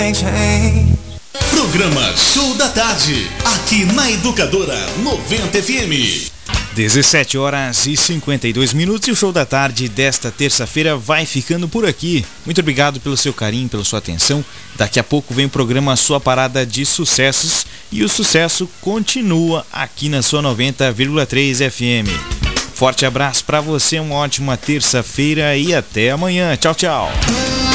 Programa Show da Tarde, aqui na Educadora 90 FM. 17 horas e 52 minutos e o Show da Tarde desta terça-feira vai ficando por aqui. Muito obrigado pelo seu carinho, pela sua atenção. Daqui a pouco vem o programa Sua Parada de Sucessos e o sucesso continua aqui na sua 90,3 FM. Forte abraço para você, uma ótima terça-feira e até amanhã. Tchau, tchau.